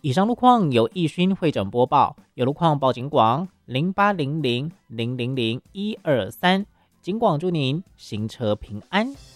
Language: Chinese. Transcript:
以上路况由易勋会诊播报，有路况报警广0800000123，警广祝您行车平安。